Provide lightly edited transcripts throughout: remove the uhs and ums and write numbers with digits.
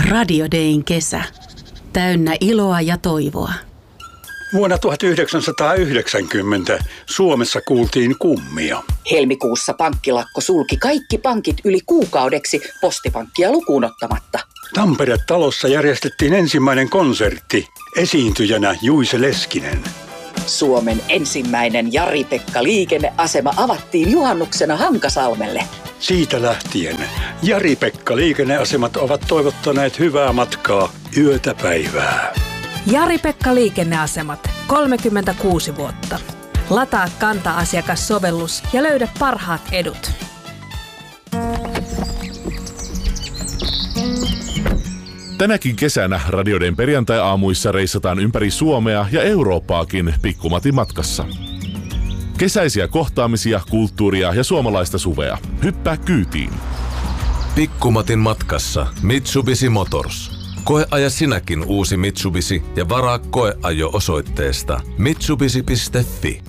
Radio Dayn kesä. Täynnä iloa ja toivoa. Vuonna 1990 Suomessa kuultiin kummia. Helmikuussa pankkilakko sulki kaikki pankit yli kuukaudeksi Postipankkia lukuun ottamatta. Tampere-talossa järjestettiin ensimmäinen konsertti. Esiintyjänä Juise Leskinen. Suomen ensimmäinen Jari-Pekka liikenneasema avattiin juhannuksena Hankasalmelle. Siitä lähtien Jari-Pekka liikenneasemat ovat toivottaneet hyvää matkaa yötä päivää. Jari-Pekka liikenneasemat, 36 vuotta. Lataa Kanta-asiakassovellus ja löydä parhaat edut. Tänäkin kesänä Radio Dayn perjantai-aamuissa reissataan ympäri Suomea ja Eurooppaakin Pikkumatin matkassa. Kesäisiä kohtaamisia, kulttuuria ja suomalaista suvea. Hyppää kyytiin. Pikkumatin matkassa Mitsubishi Motors. Koeaja sinäkin uusi Mitsubishi ja varaa koeajo osoitteesta mitsubishi.fi.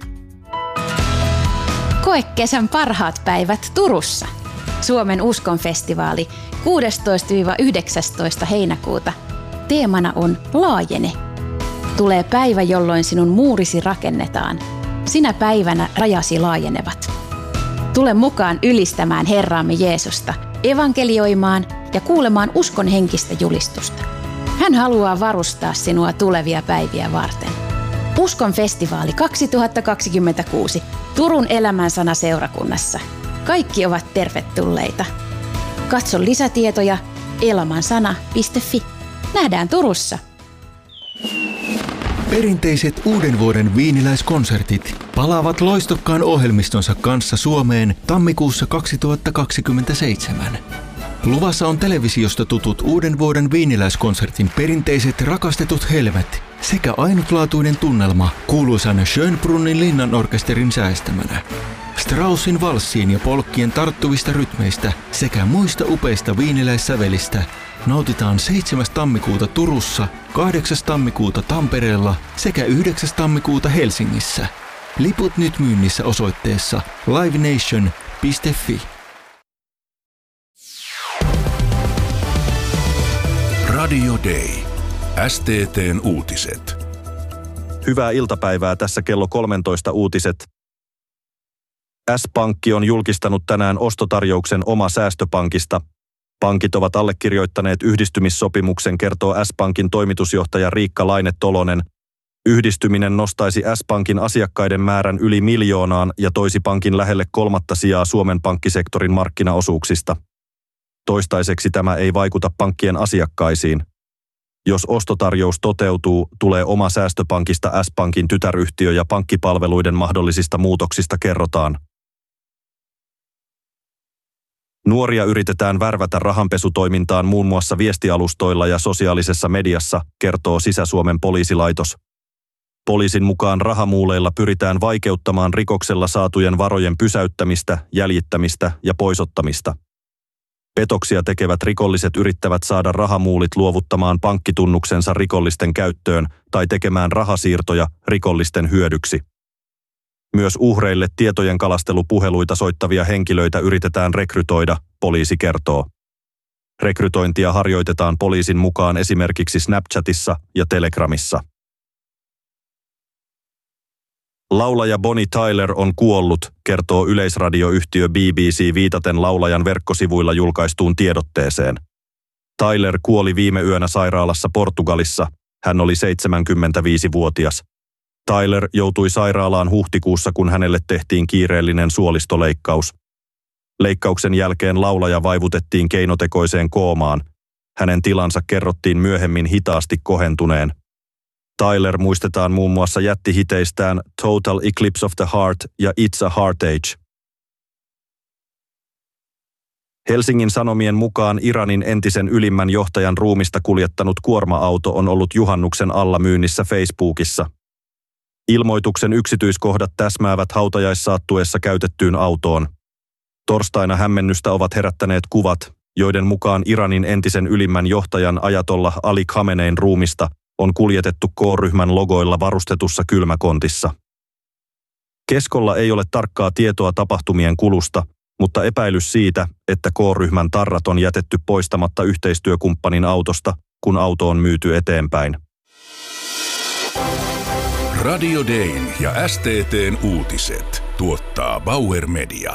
Koe kesän parhaat päivät Turussa. Suomen uskonfestivaali 16-19 heinäkuuta. Teemana on Laajene. Tulee päivä, jolloin sinun muurisi rakennetaan. Sinä päivänä rajasi laajenevat. Tule mukaan ylistämään Herraamme Jeesusta, evankelioimaan ja kuulemaan uskon henkistä julistusta. Hän haluaa varustaa sinua tulevia päiviä varten. Uskon festivaali 2026 Turun Elämänsana seurakunnassa. Kaikki ovat tervetulleita. Katso lisätietoja elamansana.fi. Nähdään Turussa. Perinteiset uuden vuoden viiniläiskonsertit palaavat loistokkaan ohjelmistonsa kanssa Suomeen tammikuussa 2027. Luvassa on televisiosta tutut uuden vuoden viiniläiskonsertin perinteiset rakastetut helmet sekä ainutlaatuinen tunnelma kuuluisan Schönbrunnin linnanorkesterin säestämänä. Straussin valssien ja polkkien tarttuvista rytmeistä sekä muista upeista viiniläissävelistä nautitaan 7. tammikuuta Turussa, 8. tammikuuta Tampereella sekä 9. tammikuuta Helsingissä. Liput nyt myynnissä osoitteessa livenation.fi. Radio Day. STT:n uutiset. Hyvää iltapäivää, tässä kello 13 uutiset. S-Pankki on julkistanut tänään ostotarjouksen Oma säästöpankista. Pankit ovat allekirjoittaneet yhdistymissopimuksen, kertoo S-Pankin toimitusjohtaja Riikka Laine-Tolonen. Yhdistyminen nostaisi S-Pankin asiakkaiden määrän yli 1 miljoonaan ja toisi pankin lähelle 3. sijaa Suomen pankkisektorin markkinaosuuksista. Toistaiseksi tämä ei vaikuta pankkien asiakkaisiin. Jos ostotarjous toteutuu, tulee Oma säästöpankista S-Pankin tytäryhtiö ja pankkipalveluiden mahdollisista muutoksista kerrotaan. Nuoria yritetään värvätä rahanpesutoimintaan muun muassa viestialustoilla ja sosiaalisessa mediassa, kertoo Sisä-Suomen poliisilaitos. Poliisin mukaan rahamuuleilla pyritään vaikeuttamaan rikoksella saatujen varojen pysäyttämistä, jäljittämistä ja poisottamista. Petoksia tekevät rikolliset yrittävät saada rahamuulit luovuttamaan pankkitunnuksensa rikollisten käyttöön tai tekemään rahasiirtoja rikollisten hyödyksi. Myös uhreille tietojen kalastelupuheluita soittavia henkilöitä yritetään rekrytoida, poliisi kertoo. Rekrytointia harjoitetaan poliisin mukaan esimerkiksi Snapchatissa ja Telegramissa. Laulaja Bonnie Tyler on kuollut, kertoo yleisradioyhtiö BBC viitaten laulajan verkkosivuilla julkaistuun tiedotteeseen. Tyler kuoli viime yönä sairaalassa Portugalissa. Hän oli 75-vuotias. Tyler joutui sairaalaan huhtikuussa, kun hänelle tehtiin kiireellinen suolistoleikkaus. Leikkauksen jälkeen laulaja vaivutettiin keinotekoiseen koomaan. Hänen tilansa kerrottiin myöhemmin hitaasti kohentuneen. Tyler muistetaan muun muassa jättihiteistään Total Eclipse of the Heart ja It's a Heartache. Helsingin Sanomien mukaan Iranin entisen ylimmän johtajan ruumista kuljettanut kuorma-auto on ollut juhannuksen alla myynnissä Facebookissa. Ilmoituksen yksityiskohdat täsmäävät hautajaissaattuessa käytettyyn autoon. Torstaina hämmennystä ovat herättäneet kuvat, joiden mukaan Iranin entisen ylimmän johtajan ajatollah Ali Khamenein ruumista on kuljetettu K-ryhmän logoilla varustetussa kylmäkontissa. Keskolla ei ole tarkkaa tietoa tapahtumien kulusta, mutta epäilys siitä, että K-ryhmän tarrat on jätetty poistamatta yhteistyökumppanin autosta, kun auto on myyty eteenpäin. Radio Dayn ja STT:n uutiset tuottaa Bauer Media.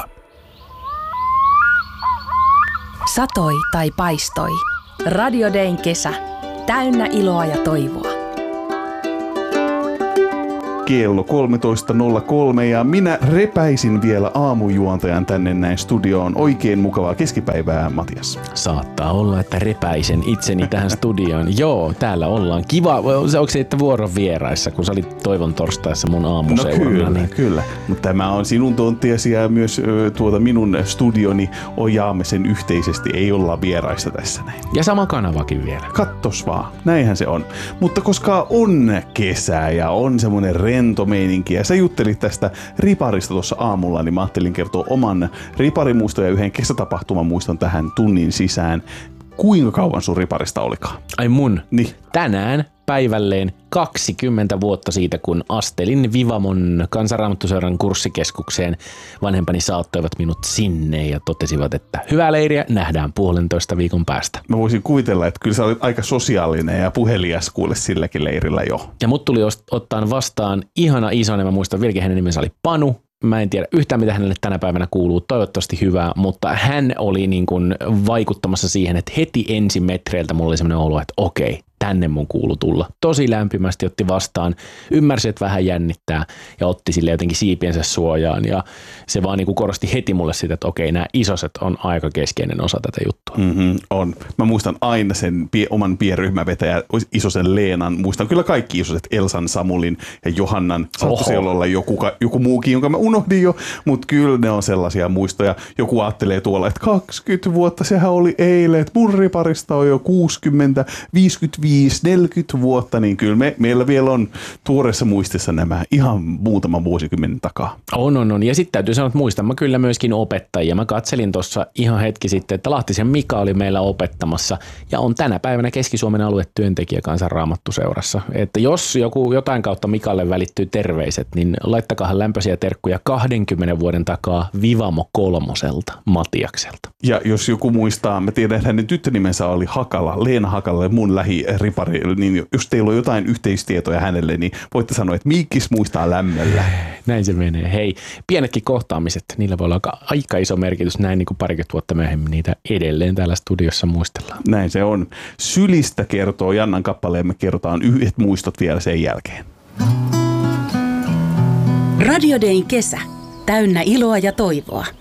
Satoi tai paistoi. Radio Dayn kesä. Täynnä iloa ja toivoa. Kello 13.03 ja minä repäisin vielä aamujuontajan tänne näin studioon. Oikein mukavaa keskipäivää, Matias. Saattaa olla, että repäisen itseni tähän studioon. Joo, täällä ollaan. Kiva. Onko se, että vuoron vieraissa, kun sä olit Toivon torstaissa mun aamuseuralla? No kyllä. Mutta tämä on sinun tonttiasi ja myös minun studioni jaamme sen yhteisesti. Ei olla vieraissa tässä näin. Ja sama kanavakin vielä. Kattos vaan. Näinhän se on. Mutta koska on kesä ja on semmoinen rento meininki, ja sä juttelit tästä riparista tuossa aamulla, niin mä ajattelin kertoa oman riparimuiston ja yhden kesätapahtuman muiston tähän tunnin sisään. Kuinka kauan sun riparista olikaan? Ai mun? Niin. Tänään päivälleen 20 vuotta siitä, kun astelin Vivamon Kansanraamattuseuran kurssikeskukseen. Vanhempani saattoivat minut sinne ja totesivat, että hyvää leiriä, nähdään 1,5 viikon päästä. Mä voisin kuvitella, että kyllä sä olit aika sosiaalinen ja puhelias kuule silläkin leirillä jo. Ja mut tuli ottaan vastaan ihana isoinen, mä muistan vieläkin hänen nimensä oli Panu. Mä en tiedä yhtään, mitä hänelle tänä päivänä kuuluu, toivottavasti hyvää, mutta hän oli niin kuin vaikuttamassa siihen, että heti ensimetreiltä mulla oli semmoinen olo, että okei, tänne mun kuulu tulla. Tosi lämpimästi otti vastaan, ymmärsi, että vähän jännittää ja otti sille jotenkin siipiensä suojaan ja se vaan niin kuin korosti heti mulle sitä, että okei, nämä isoset on aika keskeinen osa tätä juttua. On. Mä muistan aina sen oman pienryhmävetäjä isosen Leenan, muistan kyllä kaikki isoset, Elsan, Samulin ja Johannan. Saattu siellä olla joku muukin, jonka mä unohdin jo, mutta kyllä ne on sellaisia muistoja. Joku ajattelee tuolla, että 20 vuotta sehän oli eilen, että mun riparista on jo 60, 55, 40 vuotta, niin kyllä meillä vielä on tuoreessa muistissa nämä ihan muutaman vuosikymmenen takaa. On. Ja sitten täytyy sanoa, että muistan mä kyllä myöskin opettajia. Mä katselin tuossa ihan hetki sitten, että Lahtisen Mika oli meillä opettamassa ja on tänä päivänä Keski-Suomen aluetyöntekijä Kansanraamattuseurassa. Että jos jotain kautta Mikalle välittyy terveiset, niin laittakahan lämpöisiä terkkuja 20 vuoden takaa Vivamo 3:lta Matiakselta. Ja jos joku muistaa, mä tiedän, että hänen tyttönimensä oli Hakala, Leena Hakala, mun lähiripari, niin jos teillä on jotain yhteistietoja hänelle, niin voitte sanoa, että Miikis muistaa lämmöllä. Näin se menee. Hei, pienetkin kohtaamiset, niillä voi olla aika iso merkitys, näin niin kuin 20 vuotta myöhemmin niitä edelleen täällä studiossa muistellaan. Näin se on. Sylistä kertoo Jannan kappale ja me kerrotaan yhdet muistot vielä sen jälkeen. Radio Dayn kesä. Täynnä iloa ja toivoa.